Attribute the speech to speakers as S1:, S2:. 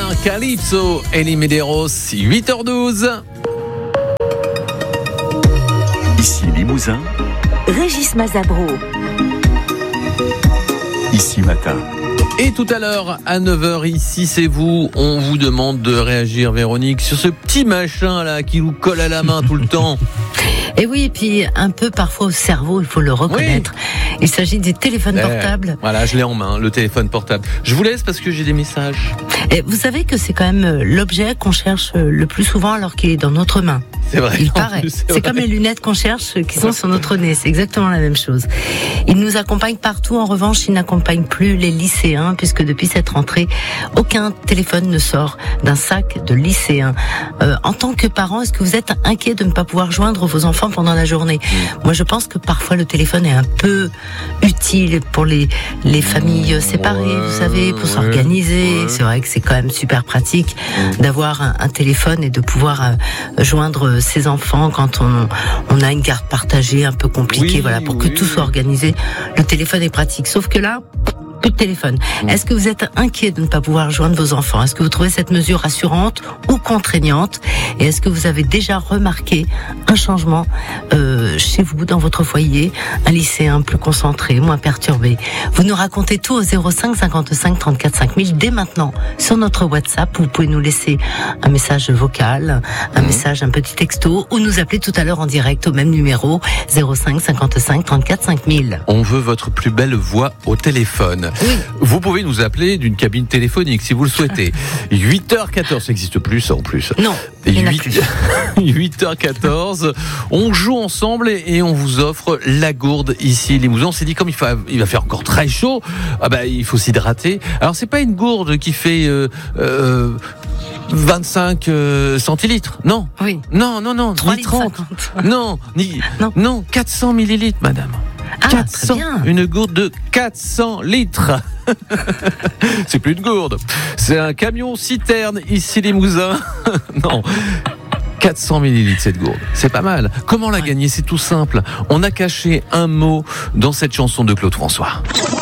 S1: Calypso, Elie Medeiros, 8h12.
S2: Ici Limousin,
S3: Régis Mazabro.
S2: Ici Matin.
S1: Et tout à l'heure, à 9h, ici c'est vous, on vous demande de réagir, Véronique, sur ce petit machin là qui vous colle à la main tout le temps.
S4: Et oui, et puis un peu parfois au cerveau, il faut le reconnaître. Oui. Il s'agit des téléphones portables.
S1: Voilà, je l'ai en main, le téléphone portable. Je vous laisse parce que j'ai des messages.
S4: Et vous savez que c'est quand même l'objet qu'on cherche le plus souvent alors qu'il est dans notre main.
S1: C'est vrai.
S4: Il paraît. C'est comme les lunettes qu'on cherche qui sont sur notre nez. C'est exactement la même chose. Il nous accompagne partout. En revanche, il n'accompagne plus les lycéens puisque depuis cette rentrée, aucun téléphone ne sort d'un sac de lycéens. En tant que parent, est-ce que vous êtes inquiet de ne pas pouvoir joindre vos enfants pendant la journée? Moi, je pense que parfois le téléphone est un peu utile pour les familles séparées, vous savez, pour s'organiser. C'est vrai que c'est quand même super pratique d'avoir un téléphone et de pouvoir joindre ses enfants quand on a une garde partagée un peu compliquée, pour que tout soit organisé. Le téléphone est pratique. Sauf que là, plus de téléphone. Est-ce que vous êtes inquiet de ne pas pouvoir joindre vos enfants? Est-ce que vous trouvez cette mesure rassurante ou contraignante? Et est-ce que vous avez déjà remarqué un changement chez vous, dans votre foyer? Un lycéen plus concentré, moins perturbé? Vous nous racontez tout au 05 55 34 5000 dès maintenant sur notre WhatsApp. Vous pouvez nous laisser un message vocal, un message, un petit texto, ou nous appeler tout à l'heure en direct au même numéro 05 55 34 5000.
S1: On veut votre plus belle voix au téléphone. Oui. Vous pouvez nous appeler d'une cabine téléphonique si vous le souhaitez. 8h14, ça n'existe plus ça en plus.
S4: Non,
S1: 8h14, on joue ensemble et on vous offre la gourde ici Limousin. On s'est dit comme il va faire encore très chaud, il faut s'hydrater. Alors c'est pas une gourde qui fait 25 centilitres, non.
S4: Oui.
S1: Non,
S4: 3
S1: ni 30. Non, 400 millilitres, madame. 400,
S4: bien.
S1: Une gourde de 400 litres. C'est plus une gourde, c'est un camion citerne ici Limousin. Non, 400 millilitres cette gourde, c'est pas mal. Comment la gagner? C'est tout simple. On a caché un mot dans cette chanson de Claude François.